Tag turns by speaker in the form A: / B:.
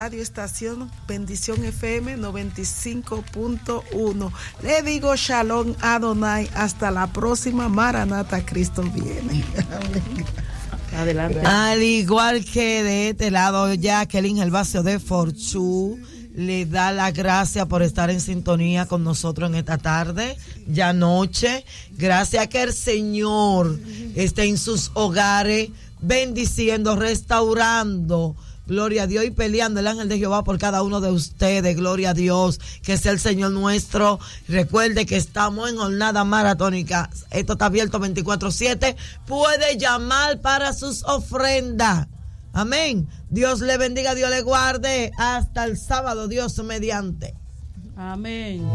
A: Radio Estación Bendición FM 95.1. Le digo Shalom Adonai, hasta la próxima. Maranata, Cristo viene.
B: Adelante.
C: Al igual que de este lado, Jacqueline Gervasio de Forchú le da la gracia por estar en sintonía con nosotros en esta tarde, ya noche. Gracias que el Señor esté en sus hogares, bendiciendo, restaurando. Gloria a Dios, y peleando el ángel de Jehová por cada uno de ustedes. Gloria a Dios, que sea el Señor nuestro. Recuerde que estamos en jornada maratónica. Esto está abierto 24/7. Puede llamar para sus ofrendas. Amén. Dios le bendiga, Dios le guarde. Hasta el sábado, Dios mediante.
B: Amén.